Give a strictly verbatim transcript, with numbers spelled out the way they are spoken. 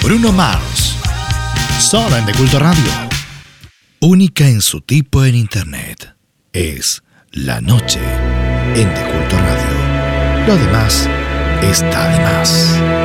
Bruno Mars. Solo en De Culto Radio. Única en su tipo en internet. Es La Noche en De Culto Radio. Lo demás está de más.